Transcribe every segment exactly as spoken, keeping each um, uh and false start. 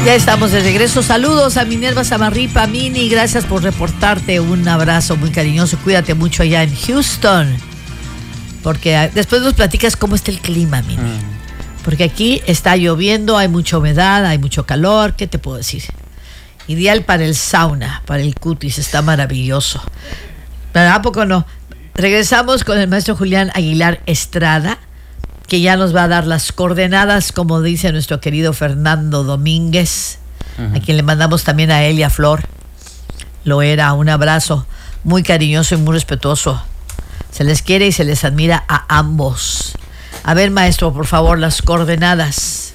Ya estamos de regreso. Saludos a Minerva Samarripa, Mini, gracias por reportarte. Un abrazo muy cariñoso. Cuídate mucho allá en Houston. Porque después nos platicas cómo está el clima, Mini. Mm. Porque aquí está lloviendo, hay mucha humedad, hay mucho calor. ¿Qué te puedo decir? Ideal para el sauna, para el cutis, está maravilloso. ¿Pero a poco no? Regresamos con el maestro Julián Aguilar Estrada, que ya nos va a dar las coordenadas, como dice nuestro querido Fernando Domínguez, uh-huh. a quien le mandamos también a él y a Flor. Lo era, un abrazo muy cariñoso y muy respetuoso. Se les quiere y se les admira a ambos. A ver, maestro, por favor, las coordenadas.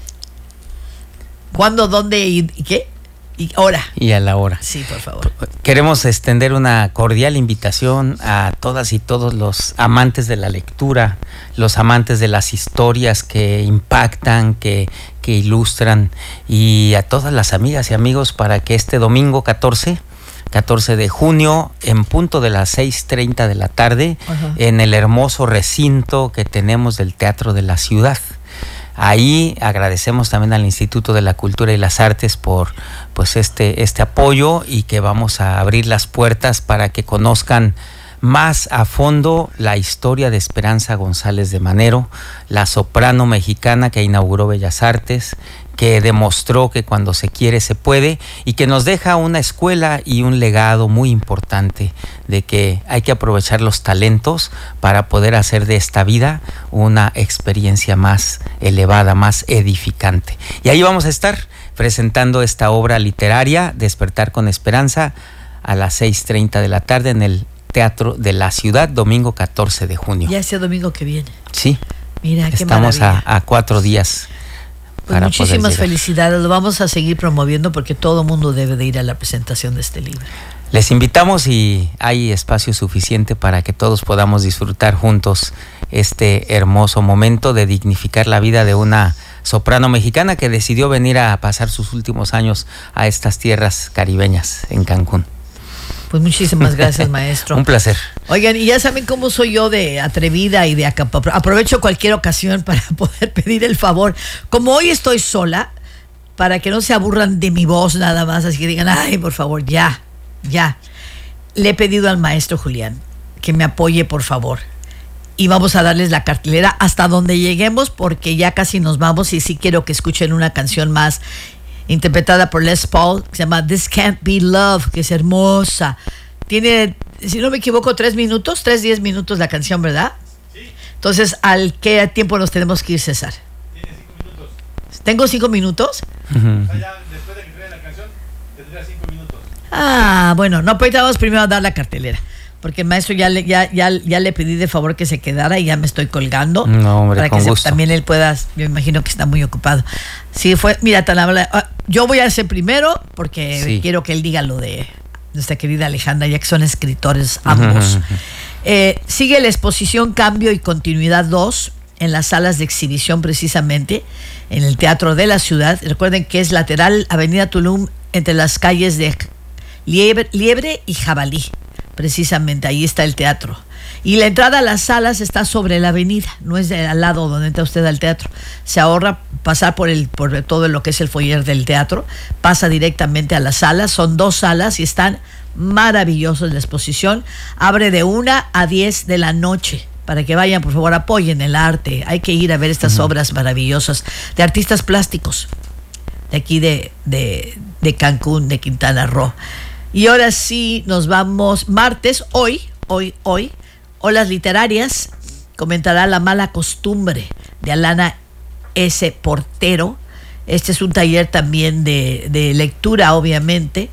¿Cuándo, dónde y, y qué? Y hora. Y a la hora. Sí, por favor. Queremos extender una cordial invitación a todas y todos los amantes de la lectura, los amantes de las historias que impactan, que, que ilustran, y a todas las amigas y amigos para que este domingo catorce de junio, en punto de las seis treinta de la tarde, uh-huh. en el hermoso recinto que tenemos del Teatro de la Ciudad. Ahí agradecemos también al Instituto de la Cultura y las Artes por pues este, este apoyo, y que vamos a abrir las puertas para que conozcan más a fondo la historia de Esperanza González de Manero, la soprano mexicana que inauguró Bellas Artes, que demostró que cuando se quiere se puede, y que nos deja una escuela y un legado muy importante de que hay que aprovechar los talentos para poder hacer de esta vida una experiencia más elevada, más edificante. Y ahí vamos a estar presentando esta obra literaria, Despertar con Esperanza, a las seis treinta de la tarde en el Teatro de la Ciudad, domingo catorce de junio. Ya ese domingo que viene. Sí. Mira, qué Estamos a, maravilla. a cuatro días. Pues muchísimas felicidades, lo vamos a seguir promoviendo porque todo mundo debe de ir a la presentación de este libro. Les invitamos, y hay espacio suficiente para que todos podamos disfrutar juntos este hermoso momento de dignificar la vida de una soprano mexicana que decidió venir a pasar sus últimos años a estas tierras caribeñas en Cancún. Pues muchísimas gracias, maestro. Un placer. Oigan, y ya saben cómo soy yo de atrevida y de acá. Aprovecho cualquier ocasión para poder pedir el favor. Como hoy estoy sola, para que no se aburran de mi voz nada más, así que digan, ay, por favor, ya, ya. Le he pedido al maestro Julián que me apoye, por favor. Y vamos a darles la cartelera hasta donde lleguemos, porque ya casi nos vamos, y sí quiero que escuchen una canción más interpretada por Les Paul, que se llama This Can't Be Love, que es hermosa. Tiene, si no me equivoco, tres minutos, tres, diez minutos la canción, ¿verdad? Sí. Entonces, ¿al qué tiempo nos tenemos que ir, César? Tiene cinco minutos. ¿Tengo cinco minutos? Uh-huh. O sea, ya después de que termine la canción, tendría cinco minutos. Ah, bueno, no, pues vamos primero a dar la cartelera, porque el maestro ya le, ya, ya, ya le pedí de favor que se quedara y ya me estoy colgando. No, hombre, para con que gusto. Se, también él pueda, yo imagino que está muy ocupado. Sí, fue, mira, tan habla, yo voy a hacer primero porque sí. quiero que él diga lo de nuestra querida Alejandra, ya que son escritores ambos. Uh-huh. Eh, sigue la exposición Cambio y Continuidad dos en las salas de exhibición, precisamente en el Teatro de la Ciudad. Recuerden que es lateral Avenida Tulum, entre las calles de Liebre, Liebre y Jabalí. Precisamente ahí está el teatro, y la entrada a las salas está sobre la avenida, no es de al lado donde entra usted al teatro. Se ahorra pasar por el por todo lo que es el foyer del teatro, pasa directamente a las salas. Son dos salas y están maravillosas. La exposición abre de una a diez de la noche, para que vayan, por favor, apoyen el arte. Hay que ir a ver estas uh-huh. obras maravillosas de artistas plásticos de aquí de, de, de Cancún, de Quintana Roo. Y ahora sí nos vamos, martes, hoy, hoy, hoy, Olas Literarias, comentará La Mala Costumbre de Alana S. Portero. Este es un taller también de, de lectura, obviamente,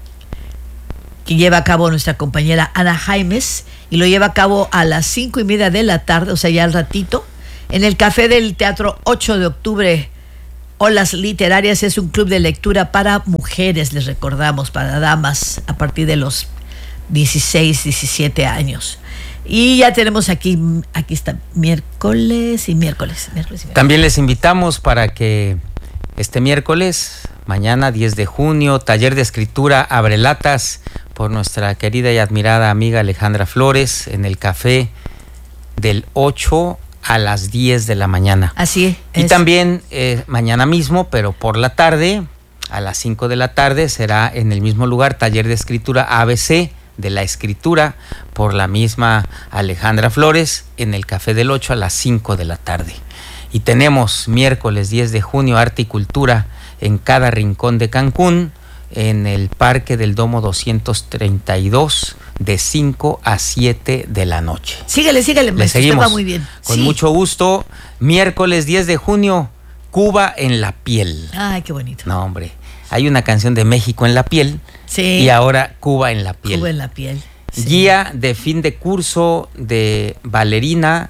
que lleva a cabo nuestra compañera Ana Jaimes, y lo lleva a cabo a las cinco y media de la tarde, o sea, ya al ratito, en el Café del Teatro ocho de octubre. Olas Literarias es un club de lectura para mujeres, les recordamos, para damas a partir de los dieciséis, diecisiete años. Y ya tenemos aquí, aquí está, miércoles y miércoles, miércoles y miércoles. También les invitamos para que este miércoles, mañana diez de junio, taller de escritura Abrelatas por nuestra querida y admirada amiga Alejandra Flores, en el Café del ocho a las diez de la mañana. Así es. Y también eh, mañana mismo, pero por la tarde, A las cinco de la tarde será en el mismo lugar taller de escritura A B C de la escritura por la misma Alejandra Flores en el Café del Ocho a las cinco de la tarde. Y tenemos miércoles diez de junio Arte y Cultura en cada rincón de Cancún, en el Parque del Domo doscientos treinta y dos, de cinco a siete de la noche. Síguele, síguele, Le seguimos. Va muy bien. Con sí. mucho gusto. Miércoles diez de junio, Cuba en la piel. Ay, qué bonito. No, hombre. Hay una canción de México en la piel. Sí. Y ahora Cuba en la piel. Cuba en la piel. Sí. Guía de fin de curso de Ballerina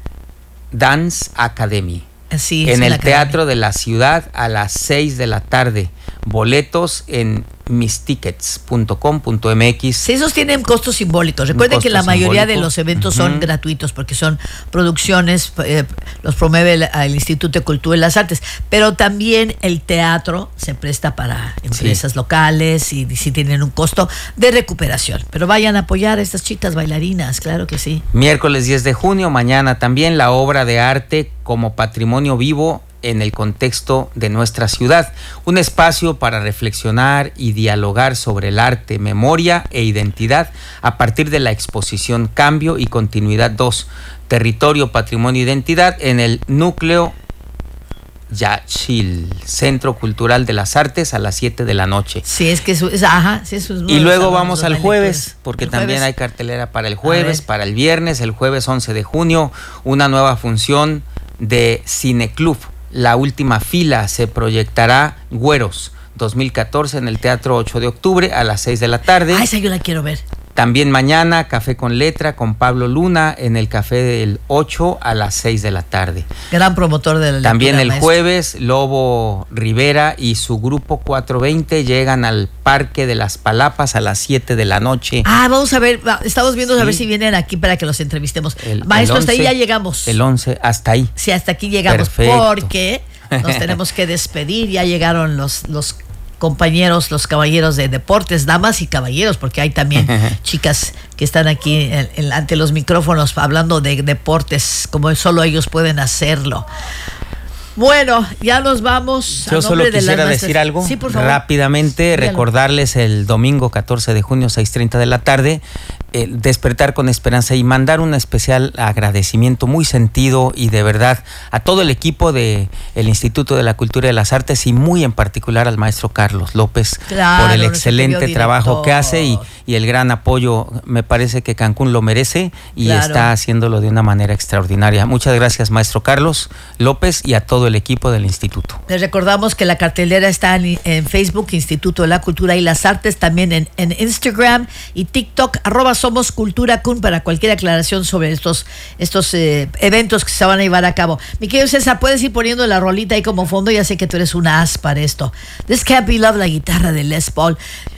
Dance Academy. Sí, en es el la Teatro de la Ciudad a las seis de la tarde. Boletos en mis tickets punto com punto m x. Sí, esos tienen costos simbólicos. Recuerden costo que la mayoría simbólico. de los eventos son Uh-huh. gratuitos porque son producciones, eh, los promueve el, el Instituto de Cultura y las Artes, pero también el teatro se presta para empresas Sí. locales y sí tienen un costo de recuperación. Pero vayan a apoyar a estas chicas bailarinas, claro que sí. Miércoles diez de junio, mañana también, la obra de arte como patrimonio vivo en el contexto de nuestra ciudad. Un espacio para reflexionar y dialogar sobre el arte, memoria e identidad a partir de la exposición Cambio y Continuidad dos, Territorio, Patrimonio e Identidad en el núcleo Yaxchil, Centro Cultural de las Artes, a las siete de la noche. Sí, es que eso es, ajá, sí, eso es uno Y de los luego salones vamos donde al hay jueves, lecturas. porque ¿El también jueves? hay cartelera para el A jueves, ver. para el viernes, el jueves once de junio, una nueva función de Cineclub. La última fila se proyectará Güeros dos mil catorce en el Teatro ocho de octubre a las seis de la tarde. Ah, esa yo la quiero ver. También mañana Café con Letra con Pablo Luna en el Café del ocho a las seis de la tarde. Gran promotor de la También lectura, el maestro. jueves Lobo Rivera y su grupo cuatrocientos veinte llegan al Parque de las Palapas a las siete de la noche. Ah, vamos a ver, va, estamos viendo Sí. a ver si vienen aquí para que los entrevistemos. El- Maestro, el hasta ahí once, ya llegamos. El once, hasta ahí. Sí, hasta aquí llegamos Perfecto. porque nos tenemos que despedir. Ya llegaron los, los compañeros, los caballeros de deportes, damas y caballeros, porque hay también chicas que están aquí en- en- ante los micrófonos hablando de deportes, como solo ellos pueden hacerlo. Bueno, ya nos vamos. Yo a solo nombre de las quisiera maestras. decir algo Sí, por favor. rápidamente, Dígalo. recordarles el domingo catorce de junio, seis treinta de la tarde, eh, Despertar con Esperanza, y mandar un especial agradecimiento muy sentido y de verdad a todo el equipo de el Instituto de la Cultura y de las Artes, y muy en particular al maestro Carlos López Claro, por el nuestro excelente querido trabajo que director. hace y, y el gran apoyo. Me parece que Cancún lo merece y Claro. está haciéndolo de una manera extraordinaria. Muchas gracias, maestro Carlos López, y a todo el equipo del instituto. Les recordamos que la cartelera está en, en Facebook, Instituto de la Cultura y las Artes, también en, en Instagram y TikTok, arroba Somos Cultura Kun, para cualquier aclaración sobre estos, estos eh, eventos que se van a llevar a cabo. Mi querido César, puedes ir poniendo la rolita ahí como fondo, ya sé que tú eres una as para esto. This Can't Be Love, la guitarra de Les Paul.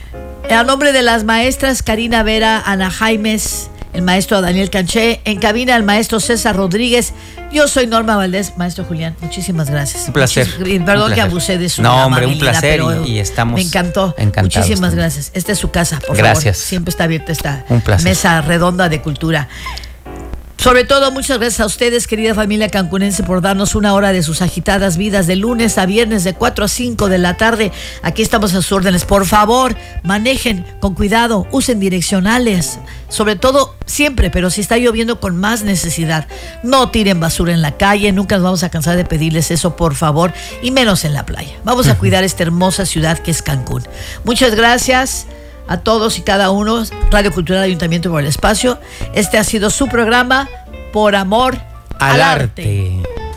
A nombre de las maestras Karina Vera, Ana Jaimes, el maestro Daniel Canché, en cabina el maestro César Rodríguez, yo soy Norma Valdés. Maestro Julián, muchísimas gracias. Un placer. Muchis- perdón Un que placer. abusé de su No, hombre, un amabilidad, placer, pero y- y estamos me encantó. encantados Muchísimas también. gracias. Esta es su casa, por Gracias. favor. Siempre está abierta esta Un placer. mesa redonda de cultura. Sobre todo, muchas gracias a ustedes, querida familia cancunense, por darnos una hora de sus agitadas vidas de lunes a viernes de cuatro a cinco de la tarde. Aquí estamos a sus órdenes. Por favor, manejen con cuidado, usen direccionales, sobre todo siempre, pero si está lloviendo con más necesidad, no tiren basura en la calle. Nunca nos vamos a cansar de pedirles eso, por favor, y menos en la playa. Vamos a cuidar esta hermosa ciudad que es Cancún. Muchas gracias a todos y cada uno. Radio Cultural Ayuntamiento por el espacio. Este ha sido su programa Por Amor al, Al arte. arte.